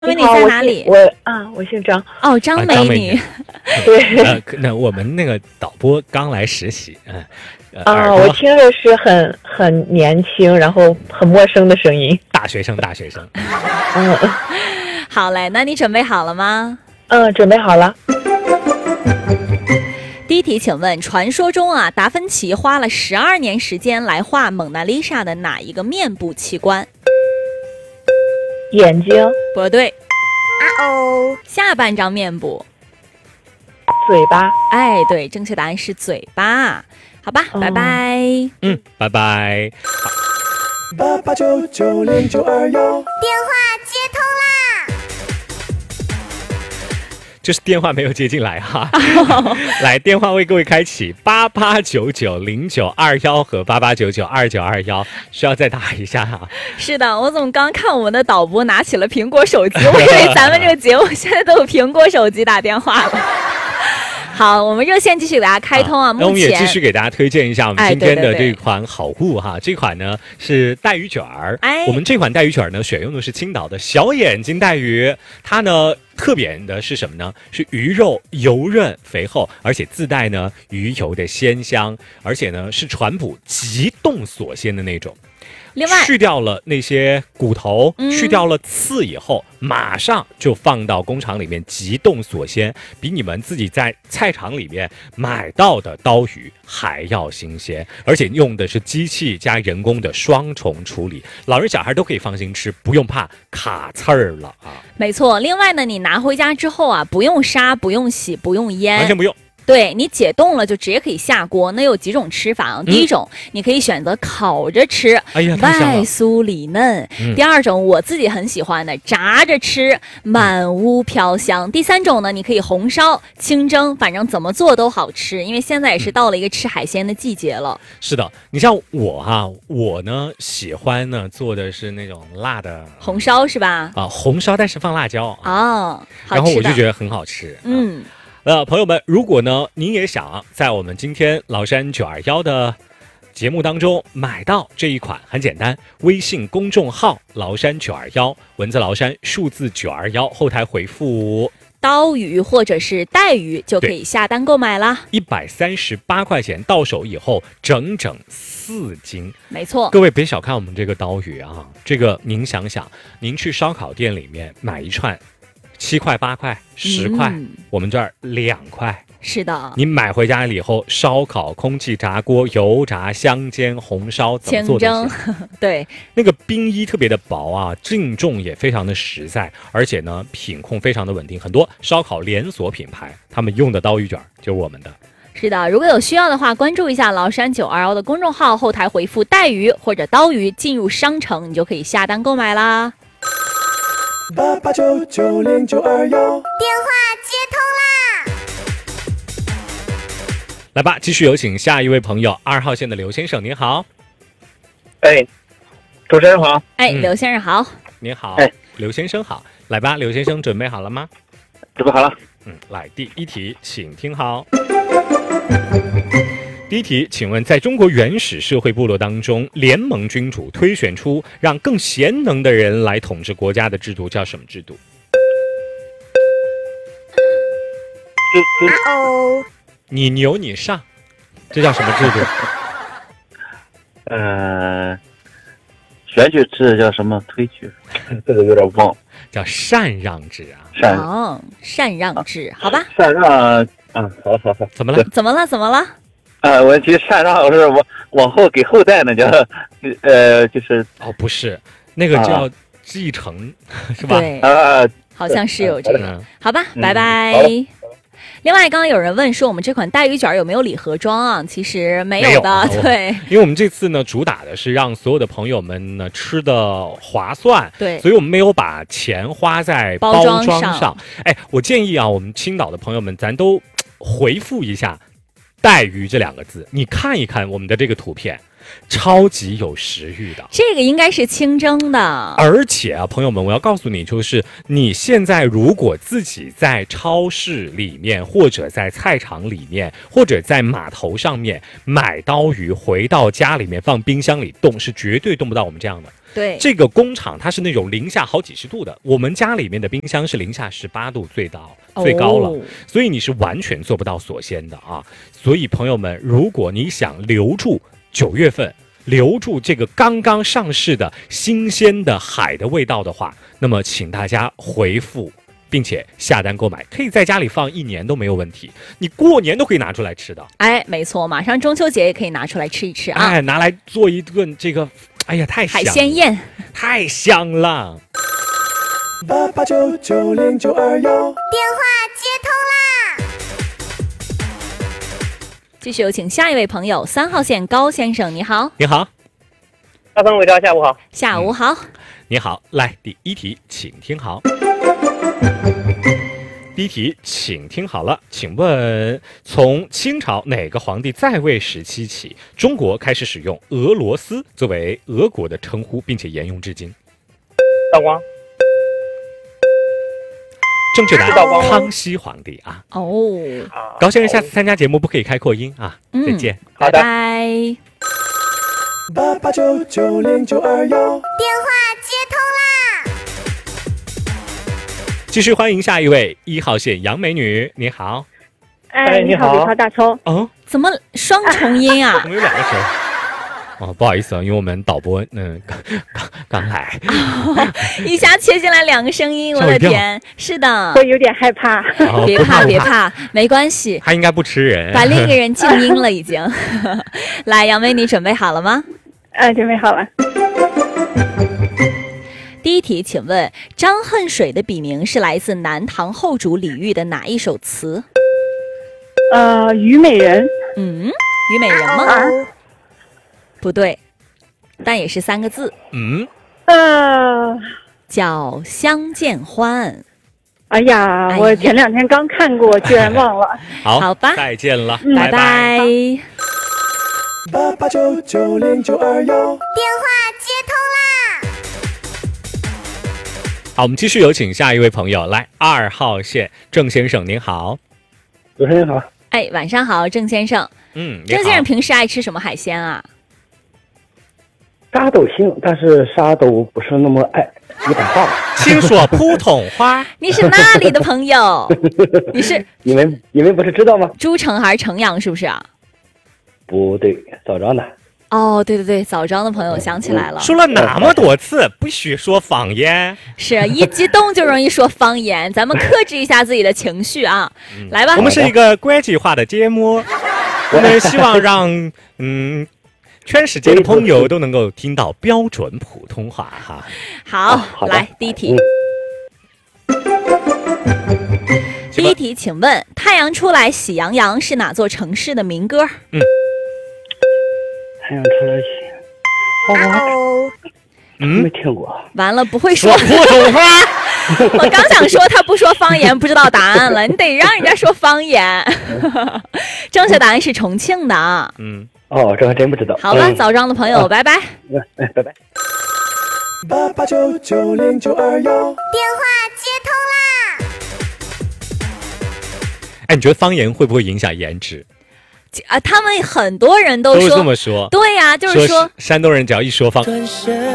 美女在哪里？ 我姓张。 哦，张美女。 对。 那我们那个导播刚来实习， 我听着是很年轻，然后很陌生的声音。 大学生。 好嘞，那你准备好了吗？ 准备好了。 第一题，请问传说中啊，达芬奇花了12年时间来画蒙娜丽莎的哪一个面部器官？ 眼睛。 不对。下半张面部。 嘴巴。 哎，对，正确答案是嘴巴。好吧，拜拜。 拜拜。 88990921， 电话接通啦！ 就是电话没有接进来哈。来，电话为各位开启88990921和88992921，需要再打一下哈。 是的，我怎么刚看我们的导播拿起了苹果手机，我以为咱们这个节目现在都有苹果手机打电话了。好，我们热线继续给大家开通啊！ 那我们也继续给大家推荐一下我们今天的这款好物哈。这款呢是带鱼卷儿，我们这款带鱼卷呢选用的是青岛的小眼睛带鱼，它呢特点的是什么呢？是鱼肉油润肥厚，而且自带呢鱼油的鲜香，而且呢是传补急冻锁鲜的那种。 另外， 去掉了那些骨头，去掉了刺以后，马上就放到工厂里面急冻锁鲜，比你们自己在菜场里面买到的刀鱼还要新鲜，而且用的是机器加人工的双重处理，老人小孩都可以放心吃，不用怕卡刺儿了啊！ 没错，另外呢，你拿回家之后啊，不用杀，不用洗，不用腌， 完全不用。 对，你解冻了就直接可以下锅。那有几种吃法，第一种你可以选择烤着吃，外酥里嫩；第二种我自己很喜欢的炸着吃，满屋飘香；第三种呢，你可以红烧、清蒸，反正怎么做都好吃。因为现在也是到了一个吃海鲜的季节了。 是的，你像我哈，我呢喜欢呢做的是那种辣的红烧是吧？ 红烧但是放辣椒好吃的， 然后我就觉得很好吃。朋友们，如果呢您也想在我们今天崂山921的节目当中买到这一款，很简单，微信公众号崂山921，文字崂山，数字921，后台回复刀鱼或者是带鱼就可以下单购买啦 ，138块钱，到手以后整整4斤。 没错， 各位别小看我们这个刀鱼啊，这个您想想，您去烧烤店里面买一串7块8块10块，我们这儿2块。 是的， 你买回家了以后，烧烤、空气炸锅、油炸、香煎、红烧，怎么做都行。 对， 那个冰衣特别的薄啊，净重也非常的实在，而且呢品控非常的稳定。很多烧烤连锁品牌他们用的刀鱼卷就是我们的。 是的，如果有需要的话，关注一下崂山921的公众号，后台回复带鱼或者刀鱼进入商城，你就可以下单购买啦。 88990921，电话接通啦！ 来吧，继续有请下一位朋友，2号线的刘先生，您好。 主持人好。 刘先生好。 您好。刘先生好。来吧，刘先生准备好了吗？ 准备好了。 来，第一题，请听好。第一题，请问在中国原始社会部落当中，联盟君主推选出让更贤能的人来统治国家的制度叫什么制度？你牛你上，这叫什么制度？ 选举制叫什么？推举，这个有点忘。 叫禅让制啊。 禅让制，好吧。 禅让，好。 怎么了？ 怎么了？ 我其实禅让是往后给后代呢，叫就是不是，那个叫继承，是吧？ 对好像是有这个。好吧，拜拜。另外，刚刚有人问说我们这款带鱼卷有没有礼盒装啊？其实没有的，对， 因为我们这次呢主打的是让所有的朋友们呢吃的划算， 对， 所以我们没有把钱花在包装上。我建议啊，我们青岛的朋友们，咱都回复一下带鱼这2个字，你看一看我们的这个图片， 超级有食欲的。 这个应该是清蒸的。 而且啊，朋友们，我要告诉你，就是你现在如果自己在超市里面，或者在菜场里面，或者在码头上面买刀鱼，回到家里面放冰箱里冻，是绝对冻不到我们这样的。 对， 这个工厂它是那种零下好几十度的，我们家里面的冰箱是零下18度最高了，所以你是完全做不到锁鲜的啊。所以朋友们，如果你想留住9月份，留住这个刚刚上市的新鲜的海的味道的话，那么请大家回复并且下单购买，可以在家里放1年都没有问题，你过年都可以拿出来吃的。 哎，没错，马上中秋节也可以拿出来吃一吃啊！ 哎，拿来做一顿这个，哎呀，太香了， 海鲜宴， 太香了。 88990921，电话接通啦！ 继续有请下一位朋友，3号线高先生，你好。 你好， 大鹏，伟昭，下午好。 下午好。 你好，来第一题，请听好。第一题，请听好了，请问从清朝哪个皇帝在位时期起，中国开始使用俄罗斯作为俄国的称呼，并且沿用至今？ 道光。 正确答案，康熙皇帝啊。 哦， 高先生，下次参加节目不可以开扩音啊。再见。 好的。 拜拜。 88990921，电话接通啦！ 继续欢迎下一位1号线杨美女，你好。 哎，你好，李超大超。 哦， 怎么双重音啊？ 我们有2个声。哦，不好意思啊，因为我们导播刚来， 一下切进来2个声音，我的天，是的， 会有点害怕。 别怕别怕，没关系， 他应该不吃人， 把另一个人静音了已经。来，杨梅，你准备好了吗？ 准备好了。 第一题，请问张恨水的笔名是来自南唐后主李煜的哪一首词？ 虞美人。 虞美人吗？不对，但也是3个字。叫相见欢。 哎呀，我前2天刚看过，居然忘了。 好吧， 再见了， 拜拜。 88990921，电话接通啦！ 好，我们继续有请下一位朋友，来2号线郑先生，您好。 主持人好。 哎，晚上好，郑先生。郑先生平时爱吃什么海鲜啊？ 啥都行，但是啥都不是那么爱，一般化。 请说普通话。 你是哪里的朋友？你是你们不是知道吗？ 诸城还是城阳？是不是啊？ 不对，枣庄的。 哦，对对对，枣庄的朋友想起来了。 说了那么多次，不许说方言。 是一激动就容易说方言，咱们克制一下自己的情绪啊！来吧， 我们是一个国际化的节目，我们希望让全世界的朋友都能够听到标准普通话哈。 好，来第一题。第一题，请问太阳出来喜洋洋是哪座城市的民歌？ 太阳出来喜，没听过。 完了，不会说普通话。 我刚想说他不说方言，不知道答案了。你得让人家说方言。正确答案是重庆的啊。 这还真不知道。 好了，枣庄的朋友，拜拜。 拜拜。 88990921，电话接通啦！ 哎，你觉得方言会不会影响颜值？ 他们很多人都这么说。 对呀，就是说山东人只要一说方